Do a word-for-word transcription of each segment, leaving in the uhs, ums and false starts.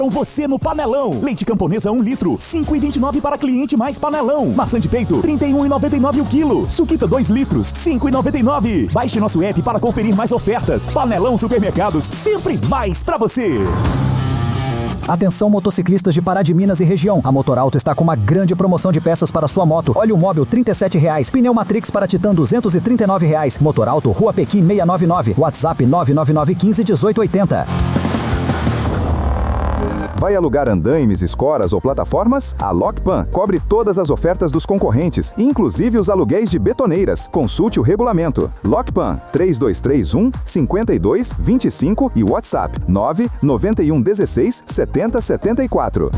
Você no Panelão. Leite Camponesa um litro, cinco e vinte e nove para cliente mais panelão. Maçã de peito, trinta e um e noventa e nove o quilo. Suquita dois litros, cinco e noventa e nove. Baixe nosso app para conferir mais ofertas. Panelão Supermercados, sempre mais pra você. Atenção motociclistas de Pará de Minas e região. A Motorauto está com uma grande promoção de peças para sua moto. Óleo móvel trinta e sete reais. Pneu Matrix para Titan duzentos e trinta e nove reais. Motorauto Rua Pequim seiscentos e noventa e nove. WhatsApp nove nove nove um cinco um oito oito zero. Vai alugar andaimes, escoras ou plataformas? A Lockpan cobre todas as ofertas dos concorrentes, inclusive os aluguéis de betoneiras. Consulte o regulamento. Lockpan três dois três um, cinco dois dois cinco e WhatsApp nove nove um um seis sete zero sete quatro.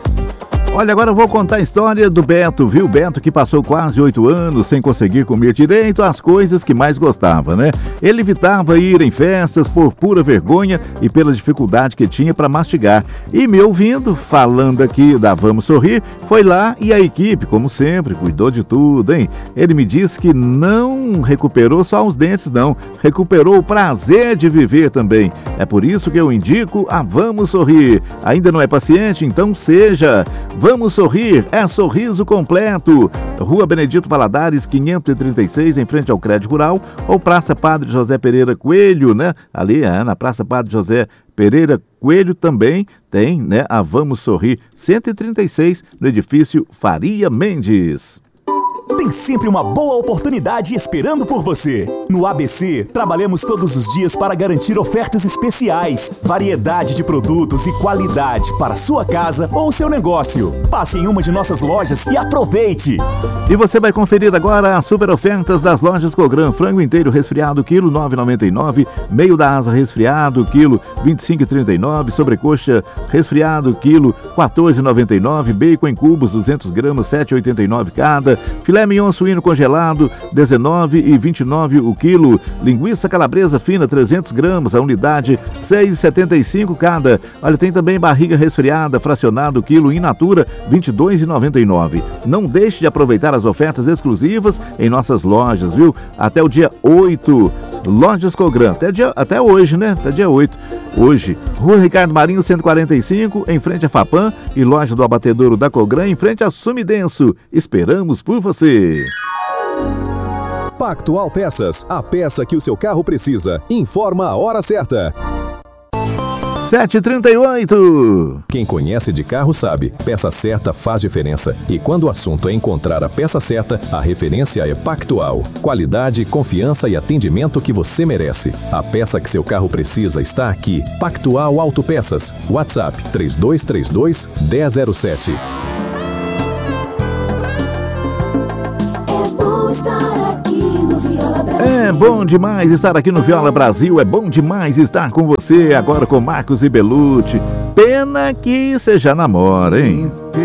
Olha, agora eu vou contar a história do Beto, viu? Beto que passou quase oito anos sem conseguir comer direito as coisas que mais gostava, né? Ele evitava ir em festas por pura vergonha e pela dificuldade que tinha para mastigar. E me ouvindo, falando aqui da Vamos Sorrir, foi lá e a equipe, como sempre, cuidou de tudo, hein? Ele me disse que não recuperou só os dentes, não. Recuperou o prazer de viver também. É por isso que eu indico a Vamos Sorrir. Ainda não é paciente? Então seja... Vamos Sorrir, é sorriso completo. Rua Benedito Valadares, quinhentos e trinta e seis, em frente ao Crédito Rural, ou Praça Padre José Pereira Coelho, né? Ali, é, na Praça Padre José Pereira Coelho também tem, né? A Vamos Sorrir, cento e trinta e seis, no edifício Faria Mendes. Tem sempre uma boa oportunidade esperando por você. No A B C, trabalhamos todos os dias para garantir ofertas especiais, variedade de produtos e qualidade para sua casa ou seu negócio. Passe em uma de nossas lojas e aproveite! E você vai conferir agora as super ofertas das lojas Cogran. Frango inteiro resfriado, quilo nove reais e noventa e nove centavos. Meio da asa resfriado, quilo vinte e cinco reais e trinta e nove centavos. Sobrecoxa resfriado, quilo quatorze reais e noventa e nove centavos. Bacon em cubos, duzentos gramas, sete reais e oitenta e nove centavos cada. Filé mignon suíno congelado, dezenove reais e vinte e nove centavos o quilo. Linguiça calabresa fina, trezentos gramas, a unidade, seis reais e setenta e cinco centavos cada. Olha, tem também barriga resfriada, fracionado, quilo in natura, vinte e dois reais e noventa e nove centavos. Não deixe de aproveitar as ofertas exclusivas em nossas lojas, viu? Até o dia oito. Lojas Cogran, até, dia, até hoje, né? Até dia oito. Hoje, Rua Ricardo Marinho, cento e quarenta e cinco, em frente à Fapam, e loja do Abatedouro da Cogran, em frente a Sumidenso. Esperamos por você. Pactual Peças, a peça que o seu carro precisa. Informa a hora certa. sete e trinta e oito. Quem conhece de carro sabe, peça certa faz diferença. E quando o assunto é encontrar a peça certa, a referência é Pactual. Qualidade, confiança e atendimento que você merece. A peça que seu carro precisa está aqui. Pactual Autopeças. WhatsApp três dois três dois, um zero zero sete. É bom demais estar aqui no Viola Brasil, é bom demais estar com você agora com Marcos e Belucci. Pena que você já namora, hein?